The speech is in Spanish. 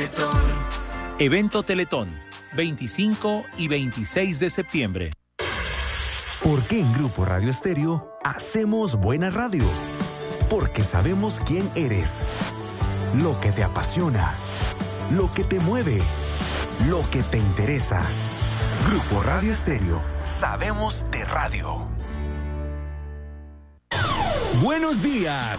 Teletón. Evento Teletón, 25 y 26 de septiembre. ¿Por qué en Grupo Radio Estéreo hacemos buena radio? Porque sabemos quién eres, lo que te apasiona, lo que te mueve, lo que te interesa. Grupo Radio Estéreo, sabemos de radio. Buenos días.